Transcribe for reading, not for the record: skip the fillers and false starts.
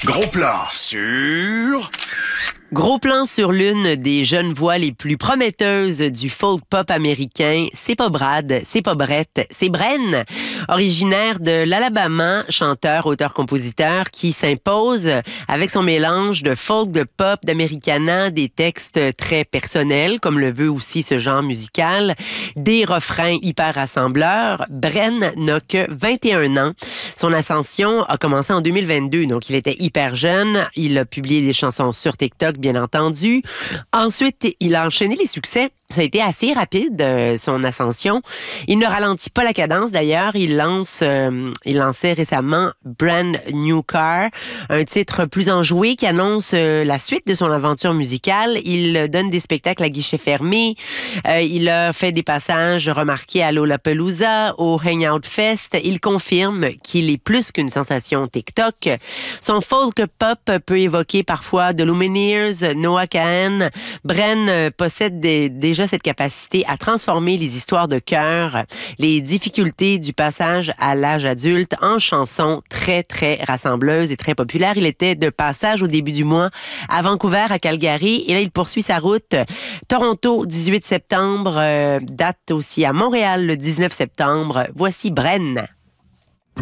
Gros plan sur... Gros plan sur l'une des jeunes voix les plus prometteuses du folk pop américain. C'est pas Brad, c'est pas Brett, c'est Bren. Originaire de l'Alabama, chanteur, auteur-compositeur qui s'impose avec son mélange de folk, de pop, d'Americana, des textes très personnels, comme le veut aussi ce genre musical, des refrains hyper rassembleurs. Bren n'a que 21 ans. Son ascension a commencé en 2022, donc il était hyper jeune. Il a publié des chansons sur TikTok, bien entendu. Ensuite, il a enchaîné les succès. Ça a été assez rapide, son ascension. Il ne ralentit pas la cadence, d'ailleurs. Il lançait récemment Brand New Car, un titre plus enjoué qui annonce la suite de son aventure musicale. Il donne des spectacles à guichet fermé. Il a fait des passages remarqués à Lollapalooza, au Hangout Fest. Il confirme qu'il est plus qu'une sensation TikTok. Son folk pop peut évoquer parfois The Lumineers, Noah Kahan. Bren possède déjà cette capacité à transformer les histoires de cœur, les difficultés du passage à l'âge adulte en chansons très, très rassembleuses et très populaires. Il était de passage au début du mois à Vancouver, à Calgary, et là, il poursuit sa route. Toronto, 18 septembre, date aussi à Montréal, le 19 septembre. Voici Bren.